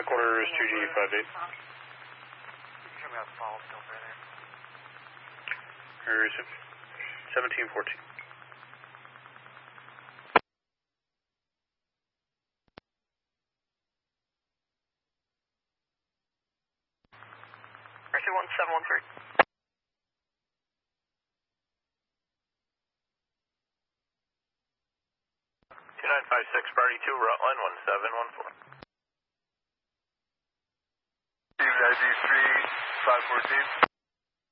Headquarters 2G58. Where is it? 1714. RC1713. 2956, Party 2, route line 1714. ID 3514.